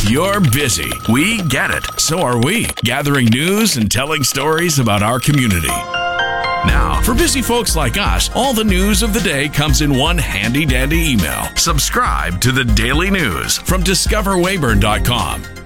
You're busy. We get it. So are we. Gathering news and telling stories about our community. Now, for busy folks like us, all the news of the day comes in one handy-dandy email. Subscribe to the Daily News from discoverweyburn.com.